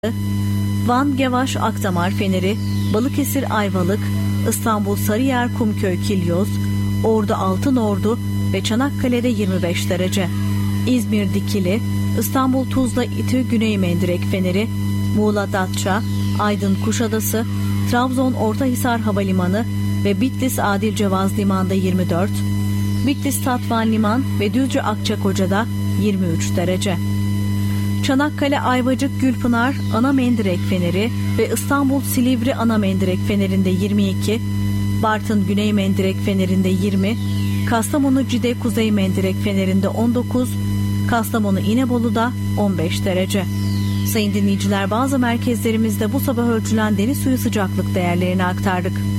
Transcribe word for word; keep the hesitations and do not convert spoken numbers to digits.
Van Gevaş Akdamar Feneri, Balıkesir Ayvalık, İstanbul Sarıyer Kumköy Kilyos, Ordu Altınordu ve Çanakkale'de yirmi beş derece. İzmir Dikili, İstanbul Tuzla İTÜ Güney Mendirek Feneri, Muğla Datça, Aydın Kuşadası, Trabzon Ortahisar Havalimanı ve Bitlis Adil Cevaz Liman'da yirmi dört, Bitlis Tatvan Liman ve Düzce Akçakoca'da yirmi üç derece. Çanakkale Ayvacık Gülpınar Ana Mendirek Feneri ve İstanbul Silivri Ana Mendirek Feneri'nde yirmi iki, Bartın Güney Mendirek Feneri'nde yirmi, Kastamonu Cide Kuzey Mendirek Feneri'nde on dokuz, Kastamonu İnebolu'da on beş derece. Sayın dinleyiciler, bazı merkezlerimizde bu sabah ölçülen deniz suyu sıcaklık değerlerini aktardık.